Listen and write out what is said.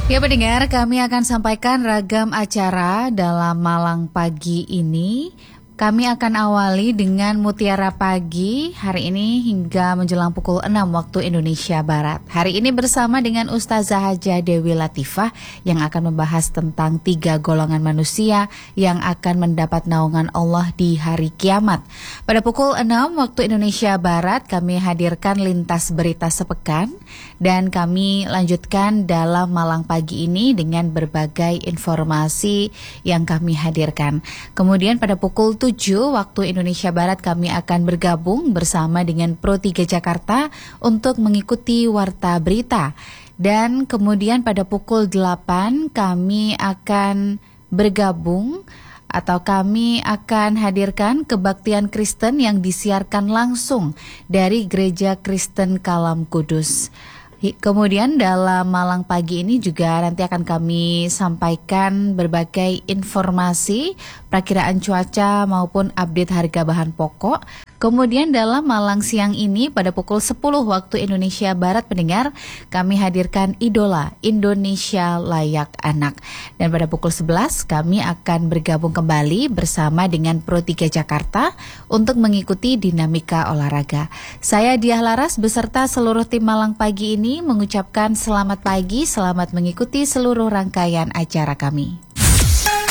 Ya pendengar, kami akan sampaikan ragam acara dalam Malang Pagi ini. Kami akan awali dengan Mutiara Pagi hari ini hingga menjelang pukul 6 waktu Indonesia Barat. Hari ini bersama dengan Ustazah Haja Dewi Latifah yang akan membahas tentang 3 golongan manusia yang akan mendapat naungan Allah di hari kiamat. Pada pukul 6 waktu Indonesia Barat kami hadirkan lintas berita sepekan dan kami lanjutkan dalam Malang Pagi ini dengan berbagai informasi yang kami hadirkan. Kemudian pada pukul 7 waktu Indonesia Barat kami akan bergabung bersama dengan Pro 3 Jakarta untuk mengikuti Warta Berita. Dan kemudian pada pukul 8 kami akan bergabung atau kami akan hadirkan kebaktian Kristen yang disiarkan langsung dari Gereja Kristen Kalam Kudus. Kemudian dalam Malang Pagi ini juga nanti akan kami sampaikan berbagai informasi, perakiraan cuaca maupun update harga bahan pokok. Kemudian dalam Malang Siang ini pada pukul 10 waktu Indonesia Barat pendengar, kami hadirkan Idola Indonesia Layak Anak. Dan pada pukul 11 kami akan bergabung kembali bersama dengan Pro 3 Jakarta untuk mengikuti dinamika olahraga. Saya Diah Laras beserta seluruh tim Malang Pagi ini mengucapkan selamat pagi, selamat mengikuti seluruh rangkaian acara kami.